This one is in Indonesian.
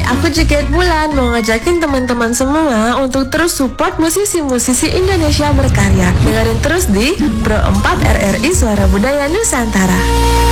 aku juga Bulan mau ngajakin teman-teman semua untuk terus support musisi-musisi Indonesia berkarya. Dengerin terus di Pro 4 RRI Suara Budaya Nusantara.